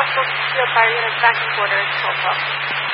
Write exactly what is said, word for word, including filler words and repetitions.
also field fire units back in quarters, twelve twelve.